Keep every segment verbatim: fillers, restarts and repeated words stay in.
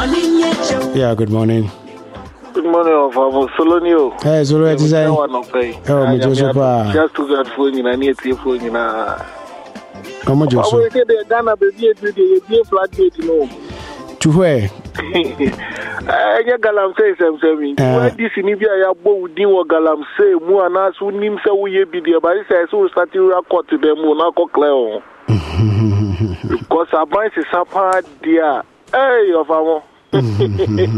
Yeah, good morning. Good morning, Ofamo Solonio. Hey, Zolo, it is I. Oh, me Joseph. Just to get phone in a near phone in a. Come on, Joseph. I will say the Ghana baby, the flat gate, you know. To where? I get Galam say something. Why this in India, I bought Dio Galam say, Muanas, who names a way be there, but I say, so start to record to them, Monaco Cleo. Because our mind is up hard, dear. Hey, Ofamo. Every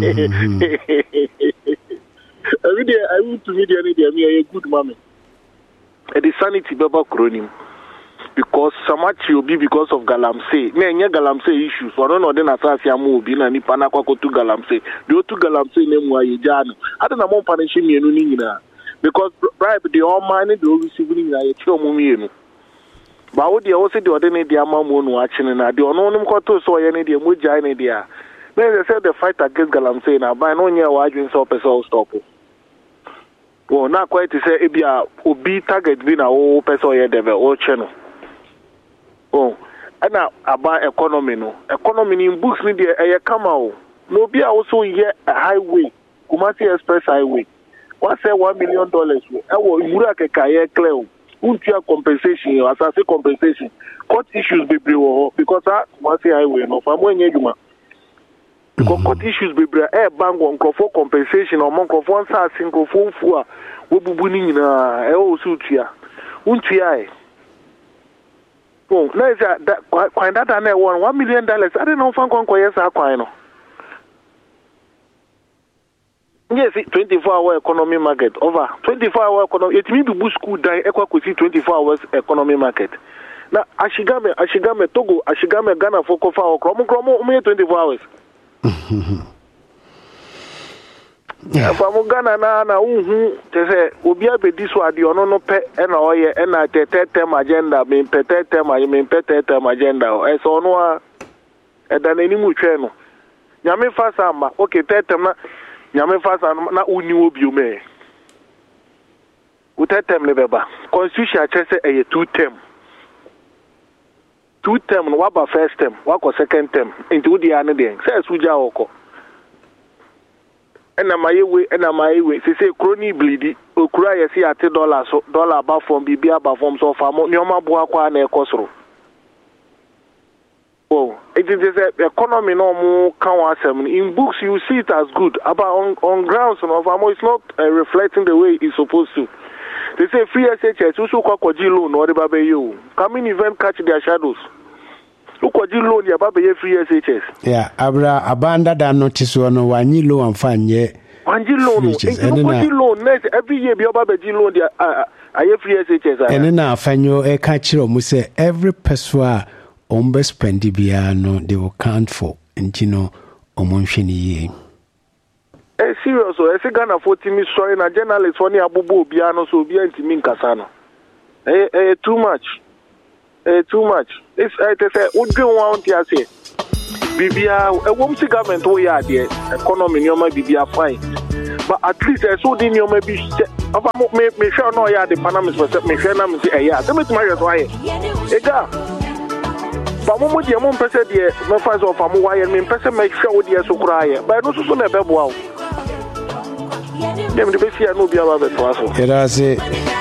day I went to media and they are a good mommy. And the sanity baba cronim. Because so much will be because of Galamsey. Nanya Galamsey issues. Or no, then Asasia Mobi and Nipanako to Galamsey. The two Galamsey name Wajan. I don't know punishing me nina. Because bribe the all money the receiving a chomumino. But what they also do, they need their mom watching and I do not know to so any idea, Muja idea. Then they said the fight against Galamsey now, by no near why you saw person stop. Well, not quite to say, Ibia, Ubi target being a whole person or devil or channel. Oh, and now about economy, no economy in books, media, a come out. No, be also here a highway, Kumasi Express Highway. What say one million dollars? I will Muraka Kaya Cleo, Untia compensation, as I say compensation. Court issues be because that Kumasi Highway, no, from when you because court issues be air bank on for compensation or monk of one side single full four will be winning in a sutia. Untia. Oh, no, that quite that I won one million dollars. I don't know if I'm going to say quite. Yes, twenty-four hour economy market over twenty-four hour economy. It means to boost school die equal to twenty-four hours economy market. Now, Ashigame, Ashigame, Togo, Ashigame, Ghana for Kofa or Kromo, Kromo, only twenty-four hours. From Ghana na uhu te say obi abedi so ade ono no pe e na oye e na tetetem agenda me petetem me petetem agenda e so no a e da nani mu twe no nyame fa samba okay tetem na nyame fa samba na uni obi o me utetem le beba constitution che say e two term two term no wa ba first term wa ko second term into udi ane den say suja oko and my way and my way. They say crony bleedy. Okura yesi ate dollar so dollar above from bibi above from so far. Nyoma bua kwa na ekosro. Oh, it is the economy no more can in books you see it as good. About on, on grounds no famo it's not uh, reflecting the way it's supposed to. They say free S H S also kwa kwa loan or the babe you. Coming event catch their shadows. Look what you loan your baby free S H S. Yeah, Abra Abanda da notice one one you loan and fine ye. One you loan, loan every year be about the loan the uh I free S H S. And then I find you a catcher or say every person ombe spendi biano they will count for and you know omonshini ye. Eh serious so I say Ghana forty me sorry na journalist for ni abubu biano so bi antimi nkasa no. Eh eh too much. Uh, too much. It's I uh, say we don't want to say Bibia a woman's government we are there economy you might be fine. But at least I saw the you maybe me me sure no ya the Panama percent me sure na me say yeah. Tell me to my why. Ega. But mo dia mo pese dia me fans of am why me pese make sure dia so cry. But no so so na be boa. Dem de be see no bia ba be to aso. Era say